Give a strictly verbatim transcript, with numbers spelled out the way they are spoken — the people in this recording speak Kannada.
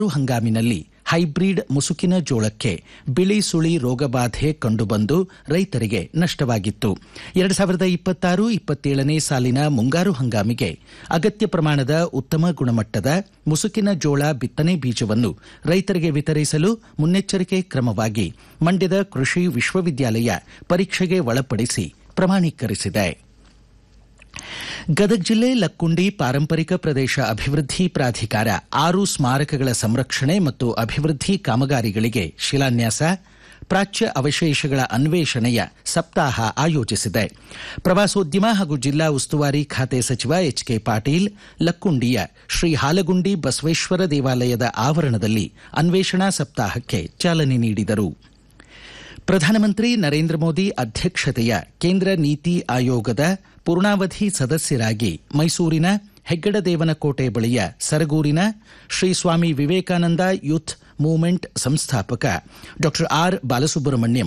ಹಂಗಾಮಿನಲ್ಲಿ ಹೈಬ್ರಿಡ್ ಮುಸುಕಿನ ಜೋಳಕ್ಕೆ ಬಿಳಿ ಸುಳಿ ರೋಗಬಾಧೆ ಕಂಡುಬಂದು ರೈತರಿಗೆ ನಷ್ಟವಾಗಿತ್ತು. ಎರಡು ಸಾವಿರದ ಇಪ್ಪತ್ತಾರು ಇಪ್ಪತ್ತೇಳನೇ ಸಾಲಿನ ಮುಂಗಾರು ಹಂಗಾಮಿಗೆ ಅಗತ್ಯ ಪ್ರಮಾಣದ ಉತ್ತಮ ಗುಣಮಟ್ಟದ ಮುಸುಕಿನ ಜೋಳ ಬಿತ್ತನೆ ಬೀಜವನ್ನು ರೈತರಿಗೆ ವಿತರಿಸಲು ಮುನ್ನೆಚ್ಚರಿಕೆ ಕ್ರಮವಾಗಿ ಮಂಡ್ಯದ ಕೃಷಿ ವಿಶ್ವವಿದ್ಯಾಲಯ ಪರೀಕ್ಷೆಗೆ ಒಳಪಡಿಸಿ ಪ್ರಮಾಣೀಕರಿಸಿದೆ. ಗದಗ ಜಿಲ್ಲೆ ಲಕ್ಕುಂಡಿ ಪಾರಂಪರಿಕ ಪ್ರದೇಶ ಅಭಿವೃದ್ಧಿ ಪ್ರಾಧಿಕಾರ ಆರು ಸ್ಮಾರಕಗಳ ಸಂರಕ್ಷಣೆ ಮತ್ತು ಅಭಿವೃದ್ಧಿ ಕಾಮಗಾರಿಗಳಿಗೆ ಶಿಲಾನ್ಯಾಸ, ಪ್ರಾಚ್ಯ ಅವಶೇಷಗಳ ಅನ್ವೇಷಣೆಯ ಸಪ್ತಾಹ ಆಯೋಜಿಸಿದೆ. ಪ್ರವಾಸೋದ್ಯಮ ಹಾಗೂ ಜಿಲ್ಲಾ ಉಸ್ತುವಾರಿ ಖಾತೆ ಸಚಿವ ಎಚ್ ಕೆ ಪಾಟೀಲ್ ಲಕ್ಕುಂಡಿಯ ಶ್ರೀ ಹಾಲಗುಂಡಿ ಬಸವೇಶ್ವರ ದೇವಾಲಯದ ಆವರಣದಲ್ಲಿ ಅನ್ವೇಷಣಾ ಸಪ್ತಾಹಕ್ಕೆ ಚಾಲನೆ ನೀಡಿದರು. ಪ್ರಧಾನಮಂತ್ರಿ ನರೇಂದ್ರ ಮೋದಿ ಅಧ್ಯಕ್ಷತೆಯ ಕೇಂದ್ರ ನೀತಿ ಆಯೋಗದ ಪೂರ್ಣಾವಧಿ ಸದಸ್ಯರಾಗಿ ಮೈಸೂರಿನ ಹೆಗ್ಗಡದೇವನಕೋಟೆ ಬಳಿಯ ಸರಗೂರಿನ ಶ್ರೀ ಸ್ವಾಮಿ ವಿವೇಕಾನಂದ ಯೂತ್ ಮೂವ್ಮೆಂಟ್ ಸಂಸ್ಥಾಪಕ ಡಾ ಆರ್ ಬಾಲಸುಬ್ರಹ್ಮಣ್ಯಂ